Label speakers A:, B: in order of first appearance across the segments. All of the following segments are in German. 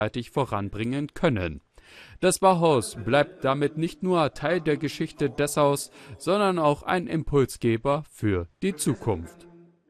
A: voranbringen können. Das Bauhaus bleibt damit nicht nur Teil der Geschichte Dessaus, sondern auch ein Impulsgeber für die Zukunft.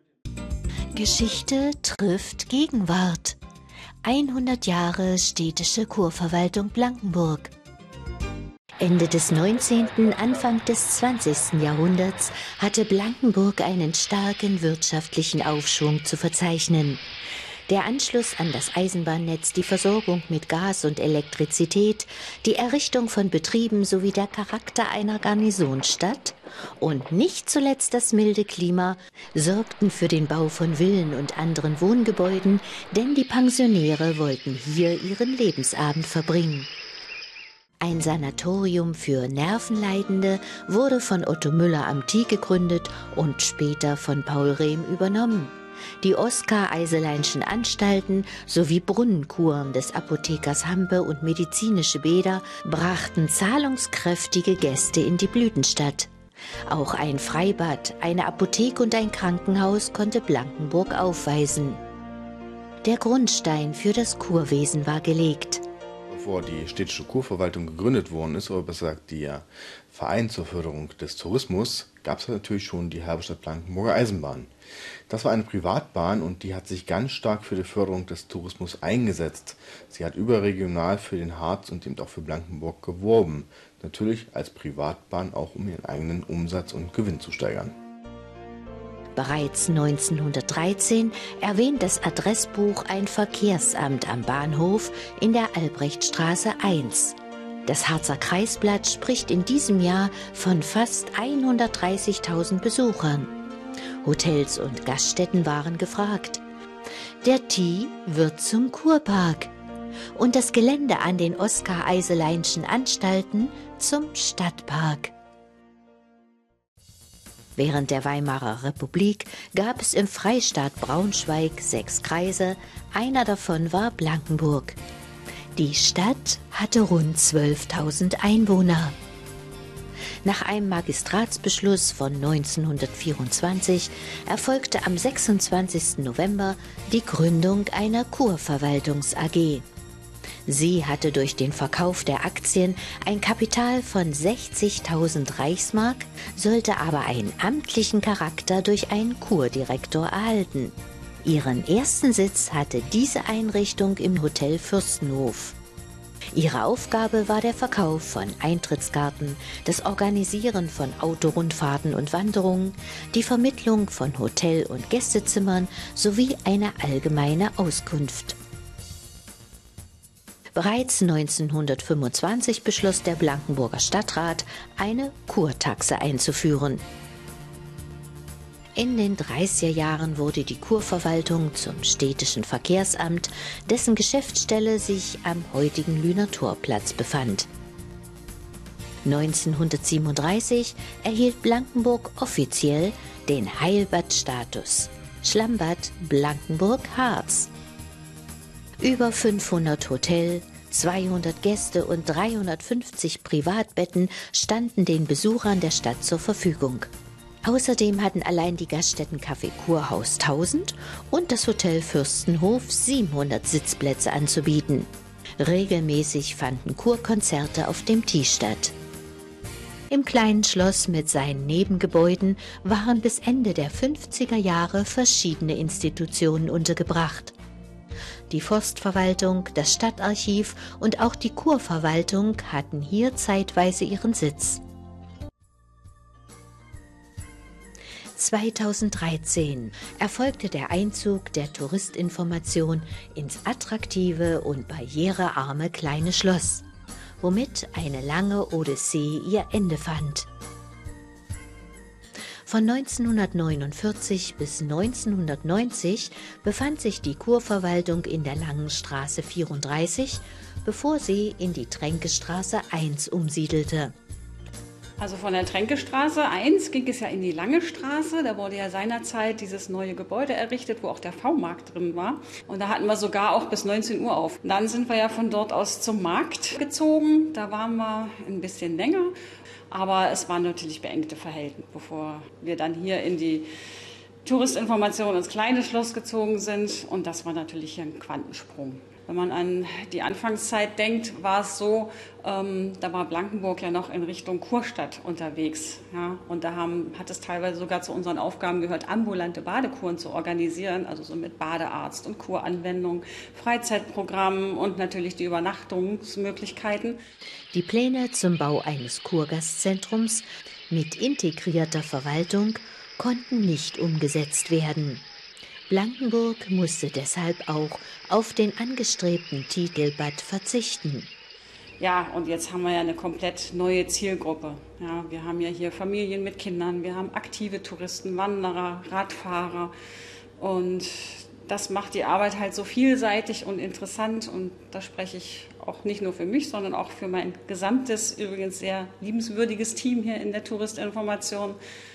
B: Geschichte trifft Gegenwart. 100 Jahre städtische Kurverwaltung Blankenburg. Ende des 19., Anfang des 20. Jahrhunderts hatte Blankenburg einen starken wirtschaftlichen Aufschwung zu verzeichnen. Der Anschluss an das Eisenbahnnetz, die Versorgung mit Gas und Elektrizität, die Errichtung von Betrieben sowie der Charakter einer Garnisonsstadt und nicht zuletzt das milde Klima sorgten für den Bau von Villen und anderen Wohngebäuden, denn die Pensionäre wollten hier ihren Lebensabend verbringen. Ein Sanatorium für Nervenleidende wurde von Otto Müller am Tieg gegründet und später von Paul Rehm übernommen. Die Oskar-Eiseleinschen Anstalten sowie Brunnenkuren des Apothekers Hampe und medizinische Bäder brachten zahlungskräftige Gäste in die Blütenstadt. Auch ein Freibad, eine Apotheke und ein Krankenhaus konnte Blankenburg aufweisen. Der Grundstein für das Kurwesen war gelegt.
C: Bevor die städtische Kurverwaltung gegründet worden ist, oder besser gesagt der Verein zur Förderung des Tourismus, gab es natürlich schon die Halberstadt Blankenburger Eisenbahn. Das war eine Privatbahn und die hat sich ganz stark für die Förderung des Tourismus eingesetzt. Sie hat überregional für den Harz und eben auch für Blankenburg geworben. Natürlich als Privatbahn auch, um ihren eigenen Umsatz und Gewinn zu steigern.
B: Bereits 1913 erwähnt das Adressbuch ein Verkehrsamt am Bahnhof in der Albrechtstraße 1. Das Harzer Kreisblatt spricht in diesem Jahr von fast 130.000 Besuchern. Hotels und Gaststätten waren gefragt. Der Thie wird zum Kurpark und das Gelände an den Oskar-Eiseleinschen Anstalten zum Stadtpark. Während der Weimarer Republik gab es im Freistaat Braunschweig 6 Kreise, einer davon war Blankenburg. Die Stadt hatte rund 12.000 Einwohner. Nach einem Magistratsbeschluss von 1924 erfolgte am 26. November die Gründung einer Kurverwaltungs AG. Sie hatte durch den Verkauf der Aktien ein Kapital von 60.000 Reichsmark, sollte aber einen amtlichen Charakter durch einen Kurdirektor erhalten. Ihren ersten Sitz hatte diese Einrichtung im Hotel Fürstenhof. Ihre Aufgabe war der Verkauf von Eintrittskarten, das Organisieren von Autorundfahrten und Wanderungen, die Vermittlung von Hotel- und Gästezimmern sowie eine allgemeine Auskunft. Bereits 1925 beschloss der Blankenburger Stadtrat, eine Kurtaxe einzuführen. In den 30er Jahren wurde die Kurverwaltung zum städtischen Verkehrsamt, dessen Geschäftsstelle sich am heutigen Lüner Torplatz befand. 1937 erhielt Blankenburg offiziell den Heilbad-Status, Schlammbad Blankenburg-Harz. Über 500 Hotel, 200 Gäste und 350 Privatbetten standen den Besuchern der Stadt zur Verfügung. Außerdem hatten allein die Gaststätten Café Kurhaus 1000 und das Hotel Fürstenhof 700 Sitzplätze anzubieten. Regelmäßig fanden Kurkonzerte auf dem Thie statt. Im kleinen Schloss mit seinen Nebengebäuden waren bis Ende der 50er Jahre verschiedene Institutionen untergebracht. Die Forstverwaltung, das Stadtarchiv und auch die Kurverwaltung hatten hier zeitweise ihren Sitz. 2013 erfolgte der Einzug der Touristinformation ins attraktive und barrierearme kleine Schloss, womit eine lange Odyssee ihr Ende fand. Von 1949 bis 1990 befand sich die Kurverwaltung in der Langen Straße 34, bevor sie in die Tränkestraße 1 umsiedelte.
D: Also von der Tränkestraße 1 ging es ja in die Lange Straße. Da wurde ja seinerzeit dieses neue Gebäude errichtet, wo auch der V-Markt drin war. Und da hatten wir sogar auch bis 19 Uhr auf. Dann sind wir ja von dort aus zum Markt gezogen. Da waren wir ein bisschen länger. Aber es waren natürlich beengte Verhältnisse, bevor wir dann hier in die Touristinformation ins kleine Schloss gezogen sind. Und das war natürlich ein Quantensprung. Wenn man an die Anfangszeit denkt, war es so, da war Blankenburg ja noch in Richtung Kurstadt unterwegs. Ja? Und da hat es teilweise sogar zu unseren Aufgaben gehört, ambulante Badekuren zu organisieren, also so mit Badearzt und Kuranwendung, Freizeitprogrammen und natürlich die Übernachtungsmöglichkeiten.
B: Die Pläne zum Bau eines Kurgastzentrums mit integrierter Verwaltung konnten nicht umgesetzt werden. Blankenburg musste deshalb auch auf den angestrebten Titel Bad verzichten.
D: Ja, und jetzt haben wir ja eine komplett neue Zielgruppe. Ja, wir haben ja hier Familien mit Kindern, wir haben aktive Touristen, Wanderer, Radfahrer. Und das macht die Arbeit halt so vielseitig und interessant. Und da spreche ich auch nicht nur für mich, sondern auch für mein gesamtes, übrigens sehr liebenswürdiges Team hier in der Touristinformation.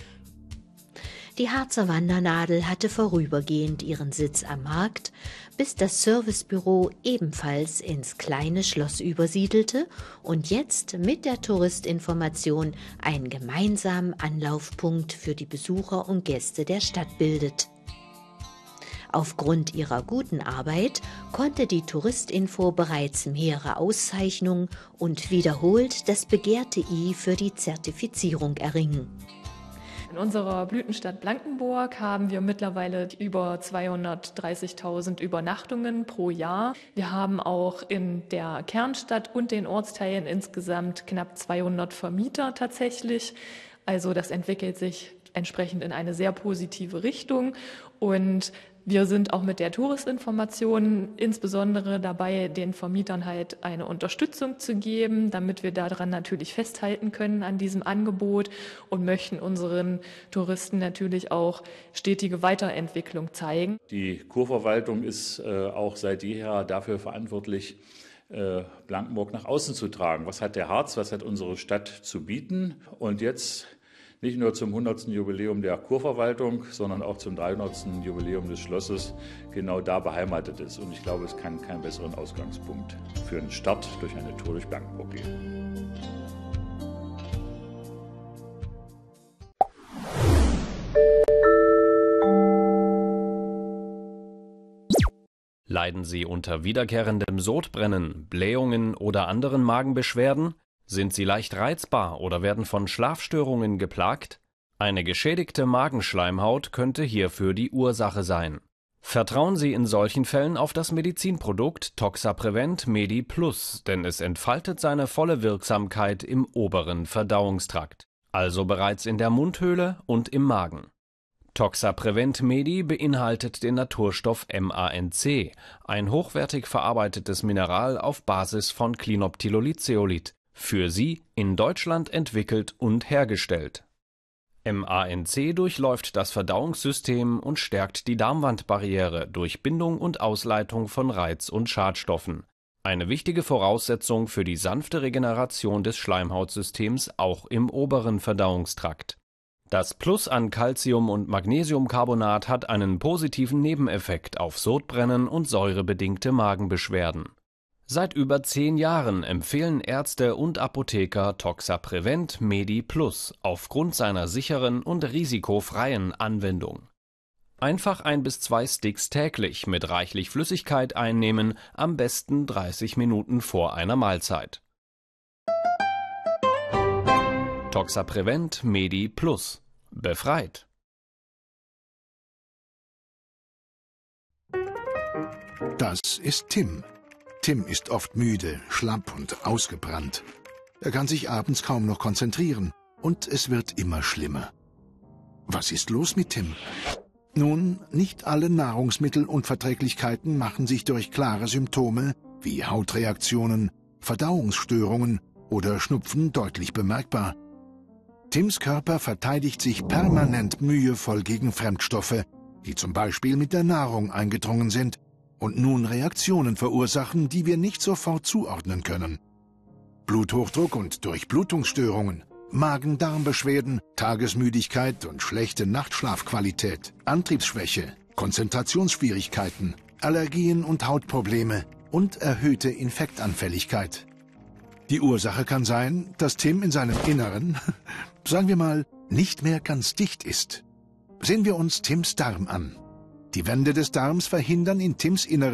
B: Die Harzer Wandernadel hatte vorübergehend ihren Sitz am Markt, bis das Servicebüro ebenfalls ins kleine Schloss übersiedelte und jetzt mit der Touristinformation einen gemeinsamen Anlaufpunkt für die Besucher und Gäste der Stadt bildet. Aufgrund ihrer guten Arbeit konnte die Touristinfo bereits mehrere Auszeichnungen und wiederholt das begehrte I für die Zertifizierung erringen.
E: In unserer Blütenstadt Blankenburg haben wir mittlerweile über 230.000 Übernachtungen pro Jahr. Wir haben auch in der Kernstadt und den Ortsteilen insgesamt knapp 200 Vermieter tatsächlich. Also das entwickelt sich entsprechend in eine sehr positive Richtung. Und wir sind auch mit der Touristinformation insbesondere dabei, den Vermietern halt eine Unterstützung zu geben, damit wir daran natürlich festhalten können an diesem Angebot und möchten unseren Touristen natürlich auch stetige Weiterentwicklung zeigen.
F: Die Kurverwaltung ist auch seit jeher dafür verantwortlich, Blankenburg nach außen zu tragen. Was hat der Harz, was hat unsere Stadt zu bieten? Und jetzt nicht nur zum 100. Jubiläum der Kurverwaltung, sondern auch zum 300. Jubiläum des Schlosses genau da beheimatet ist. Und ich glaube, es kann keinen besseren Ausgangspunkt für einen Start durch eine Tour durch Blankenburg geben.
G: Leiden Sie unter wiederkehrendem Sodbrennen, Blähungen oder anderen Magenbeschwerden? Sind Sie leicht reizbar oder werden von Schlafstörungen geplagt? Eine geschädigte Magenschleimhaut könnte hierfür die Ursache sein. Vertrauen Sie in solchen Fällen auf das Medizinprodukt Toxaprevent Medi Plus, denn es entfaltet seine volle Wirksamkeit im oberen Verdauungstrakt, also bereits in der Mundhöhle und im Magen. Toxaprevent Medi beinhaltet den Naturstoff MANC, ein hochwertig verarbeitetes Mineral auf Basis von Clinoptilolitzeolit, für Sie in Deutschland entwickelt und hergestellt. MANC durchläuft das Verdauungssystem und stärkt die Darmwandbarriere durch Bindung und Ausleitung von Reiz- und Schadstoffen. Eine wichtige Voraussetzung für die sanfte Regeneration des Schleimhautsystems auch im oberen Verdauungstrakt. Das Plus an Calcium- und Magnesiumcarbonat hat einen positiven Nebeneffekt auf Sodbrennen und säurebedingte Magenbeschwerden. Seit über 10 Jahren empfehlen Ärzte und Apotheker Toxaprevent Medi Plus aufgrund seiner sicheren und risikofreien Anwendung. Einfach 1 bis 2 Sticks täglich mit reichlich Flüssigkeit einnehmen, am besten 30 Minuten vor einer Mahlzeit. Toxaprevent Medi Plus. Befreit!
H: Das ist Tim. Tim ist oft müde, schlapp und ausgebrannt. Er kann sich abends kaum noch konzentrieren und es wird immer schlimmer. Was ist los mit Tim? Nun, nicht alle Nahrungsmittelunverträglichkeiten machen sich durch klare Symptome wie Hautreaktionen, Verdauungsstörungen oder Schnupfen deutlich bemerkbar. Tims Körper verteidigt sich permanent mühevoll gegen Fremdstoffe, die zum Beispiel mit der Nahrung eingedrungen sind und nun Reaktionen verursachen, die wir nicht sofort zuordnen können. Bluthochdruck und Durchblutungsstörungen, Magen-Darm-Beschwerden, Tagesmüdigkeit und schlechte Nachtschlafqualität, Antriebsschwäche, Konzentrationsschwierigkeiten, Allergien und Hautprobleme und erhöhte Infektanfälligkeit. Die Ursache kann sein, dass Tim in seinem Inneren, sagen wir mal, nicht mehr ganz dicht ist. Sehen wir uns Tims Darm an. Die Wände des Darms verhindern in Tims Innerem,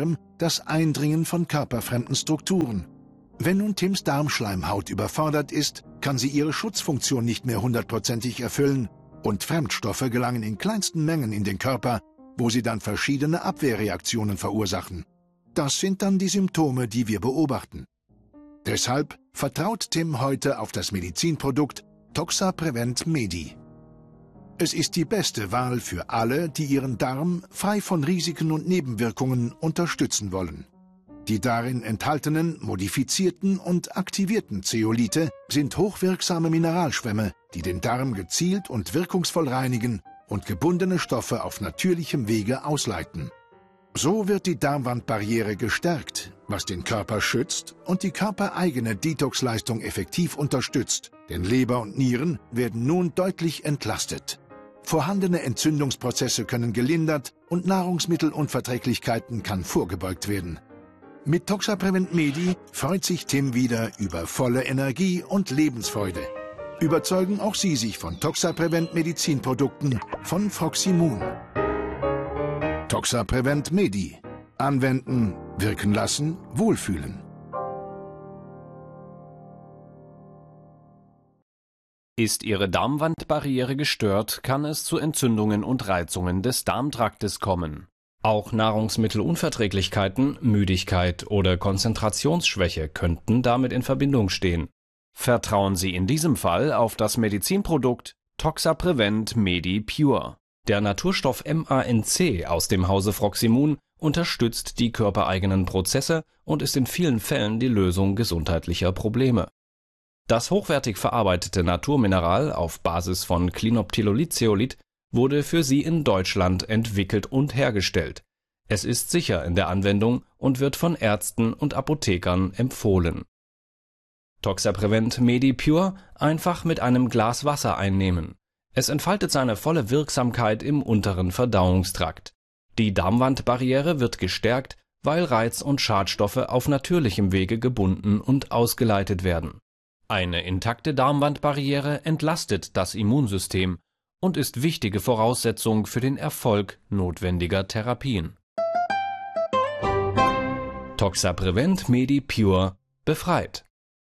H: das Eindringen von körperfremden Strukturen. Wenn nun Tims Darmschleimhaut überfordert ist, kann sie ihre Schutzfunktion nicht mehr hundertprozentig erfüllen und Fremdstoffe gelangen in kleinsten Mengen in den Körper, wo sie dann verschiedene Abwehrreaktionen verursachen. Das sind dann die Symptome, die wir beobachten. Deshalb vertraut Tim heute auf das Medizinprodukt Toxaprevent Medi. Es ist die beste Wahl für alle, die ihren Darm frei von Risiken und Nebenwirkungen unterstützen wollen. Die darin enthaltenen modifizierten und aktivierten Zeolithe sind hochwirksame Mineralschwämme, die den Darm gezielt und wirkungsvoll reinigen und gebundene Stoffe auf natürlichem Wege ausleiten. So wird die Darmwandbarriere gestärkt, was den Körper schützt und die körpereigene Detoxleistung effektiv unterstützt, denn Leber und Nieren werden nun deutlich entlastet. Vorhandene Entzündungsprozesse können gelindert und Nahrungsmittelunverträglichkeiten kann vorgebeugt werden. Mit Toxaprevent Medi freut sich Tim wieder über volle Energie und Lebensfreude. Überzeugen auch Sie sich von Toxaprevent Medizinprodukten von Froximun. Toxaprevent Medi. Anwenden, wirken lassen, wohlfühlen.
G: Ist Ihre Darmwandbarriere gestört, kann es zu Entzündungen und Reizungen des Darmtraktes kommen. Auch Nahrungsmittelunverträglichkeiten, Müdigkeit oder Konzentrationsschwäche könnten damit in Verbindung stehen. Vertrauen Sie in diesem Fall auf das Medizinprodukt Toxaprevent Medi Pure. Der Naturstoff MANC aus dem Hause Froximun unterstützt die körpereigenen Prozesse und ist in vielen Fällen die Lösung gesundheitlicher Probleme. Das hochwertig verarbeitete Naturmineral auf Basis von Clinoptilolid-Zeolit wurde für Sie in Deutschland entwickelt und hergestellt. Es ist sicher in der Anwendung und wird von Ärzten und Apothekern empfohlen. Toxaprevent Medi Pure einfach mit einem Glas Wasser einnehmen. Es entfaltet seine volle Wirksamkeit im unteren Verdauungstrakt. Die Darmwandbarriere wird gestärkt, weil Reiz- und Schadstoffe auf natürlichem Wege gebunden und ausgeleitet werden. Eine intakte Darmwandbarriere entlastet das Immunsystem und ist wichtige Voraussetzung für den Erfolg notwendiger Therapien. Toxaprevent Medi Pure befreit.